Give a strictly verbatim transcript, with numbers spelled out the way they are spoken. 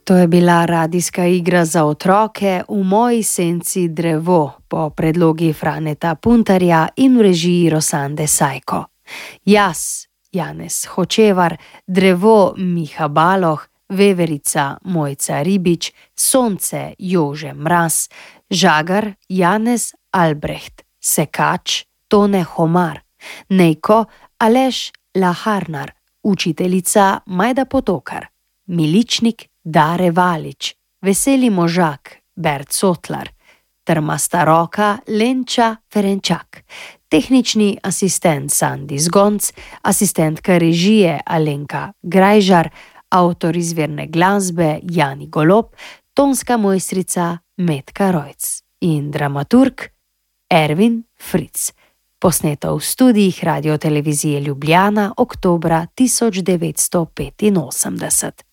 To je bila radijska igra za otroke V moji senci drevo po predlogi Franeta Puntarja in v režiji Rosande Sajko. Jaz, Janez Hočevar, drevo Miha Baloh, veverica Mojca Ribič, sonce Jože Mraz, žagar Janez Albrecht, sekač Tone Homar, nejko Aleš Laharnar, učiteljica Majda Potokar, miličnik Dare Valič, veseli možak Bert Sotlar, trmasta roka Lenča Ferenčak, tehnični asistent Sandi Zgonc, asistentka režije Alenka Grajžar, avtor izvirne glasbe Jani Golob, tonska mojstrica Metka Rojc in dramaturg Ervin Fritz. Posneto v studijih Radiotelevizije Ljubljana oktobra tisoč devetsto petinosemdeset.